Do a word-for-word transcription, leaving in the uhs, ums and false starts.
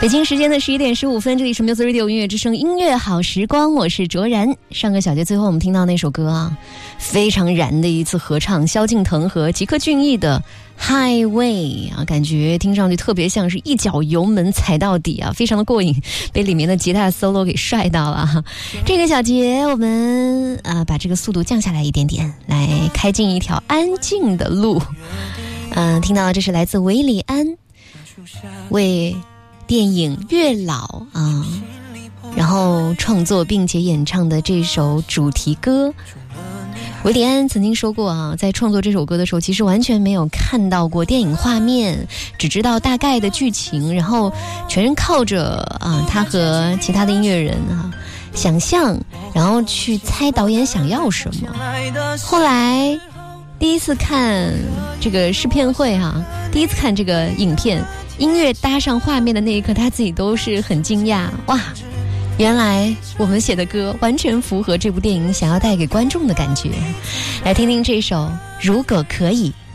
北京时间的十一点十五分，这里是 Music Radio 音乐之声音乐好时光，我是卓然。上个小节最后我们听到那首歌啊，非常燃的一次合唱，萧敬腾和吉克隽逸的 Highway 啊，感觉听上去特别像是一脚油门踩到底啊，非常的过瘾，被里面的吉他 solo 给帅到了哈。这个小节我们啊把这个速度降下来一点点，来开进一条安静的路。嗯、呃，听到这是来自韦礼安为电影《月老》啊，然后创作并且演唱的这首主题歌。韦礼安曾经说过啊，在创作这首歌的时候，其实完全没有看到过电影画面，只知道大概的剧情，然后全靠着啊他和其他的音乐人啊想象，然后去猜导演想要什么。后来第一次看这个试片会啊，第一次看这个影片，音乐搭上画面的那一刻，他自己都是很惊讶，哇，原来我们写的歌完全符合这部电影想要带给观众的感觉。来听听这首《如果可以》。